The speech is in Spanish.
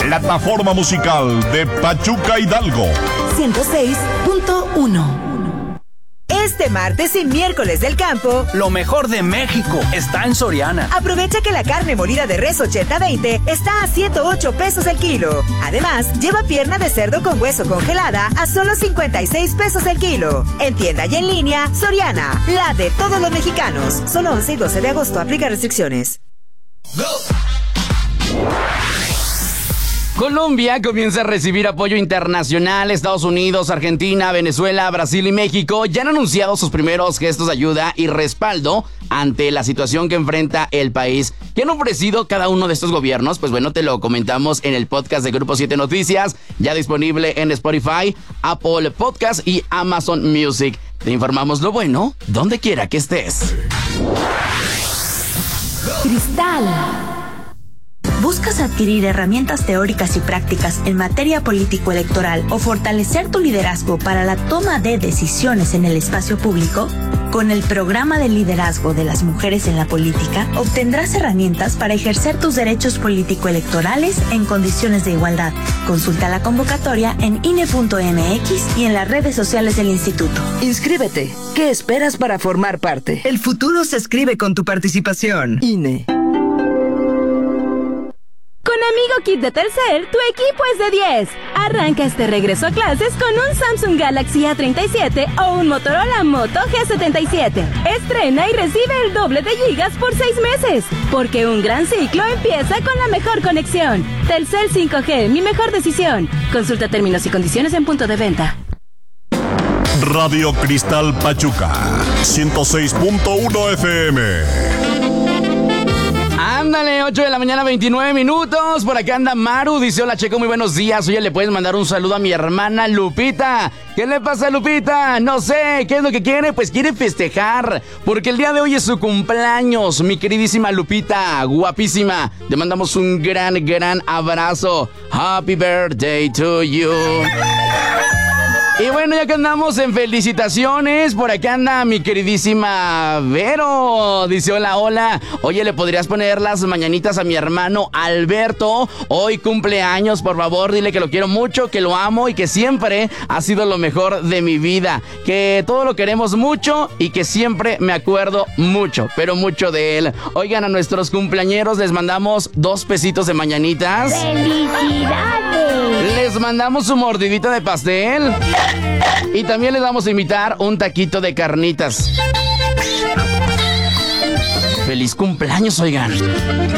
plataforma musical de Pachuca Hidalgo. 106.1. Este martes y miércoles del campo, lo mejor de México está en Soriana. Aprovecha que la carne molida de res 80-20 está a 108 pesos el kilo. Además, lleva pierna de cerdo con hueso congelada a solo 56 pesos el kilo. En tienda y en línea, Soriana, la de todos los mexicanos. Solo 11 y 12 de agosto, aplica restricciones. Colombia comienza a recibir apoyo internacional. Estados Unidos, Argentina, Venezuela, Brasil y México ya han anunciado sus primeros gestos de ayuda y respaldo ante la situación que enfrenta el país. ¿Qué han ofrecido cada uno de estos gobiernos? Pues bueno, te lo comentamos en el podcast de Grupo 7 Noticias, ya disponible en Spotify, Apple Podcast y Amazon Music. Te informamos lo bueno donde quiera que estés. Cristal. ¿Buscas adquirir herramientas teóricas y prácticas en materia político-electoral o fortalecer tu liderazgo para la toma de decisiones en el espacio público? Con el programa de liderazgo de las mujeres en la política, obtendrás herramientas para ejercer tus derechos político-electorales en condiciones de igualdad. Consulta la convocatoria en INE.mx y en las redes sociales del instituto. Inscríbete. ¿Qué esperas para formar parte? El futuro se escribe con tu participación. INE. Con Amigo Kit de Telcel, tu equipo es de 10. Arranca este regreso a clases con un Samsung Galaxy A37 o un Motorola Moto G77. Estrena y recibe el doble de gigas por 6 meses. Porque un gran ciclo empieza con la mejor conexión. Telcel 5G, mi mejor decisión. Consulta términos y condiciones en punto de venta. Radio Cristal Pachuca, 106.1 FM. Ándale, 8 de la mañana, 29 minutos. Por acá anda Maru, dice: hola Checo, muy buenos días. Oye, ¿le puedes mandar un saludo a mi hermana Lupita? ¿Qué le pasa a Lupita? No sé, ¿qué es lo que quiere? Pues quiere festejar, porque el día de hoy es su cumpleaños. Mi queridísima Lupita, guapísima, te mandamos un gran abrazo. Happy birthday to you. Y bueno, ya que andamos en felicitaciones, por acá anda mi queridísima Vero. Dice: hola. Oye, ¿le podrías poner las mañanitas a mi hermano Alberto? Hoy cumpleaños, por favor, dile que lo quiero mucho, que lo amo y que siempre ha sido lo mejor de mi vida. Que todo lo queremos mucho y que siempre me acuerdo mucho, pero mucho de él. Oigan, a nuestros cumpleañeros les mandamos 2 pesitos de mañanitas. ¡Felicidades! Les mandamos su mordidita de pastel. Y también les vamos a invitar un taquito de carnitas. ¡Feliz cumpleaños, oigan!